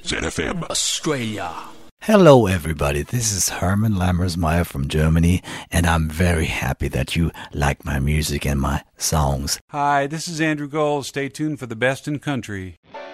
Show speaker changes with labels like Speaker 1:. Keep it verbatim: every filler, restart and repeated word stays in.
Speaker 1: Z F M
Speaker 2: Australia.
Speaker 3: Hello, everybody. This is Herman Lammersmeyer from Germany, and I'm very happy that you like my music and my songs.
Speaker 4: Hi, this is Andrew Gold. Stay tuned for the best in country.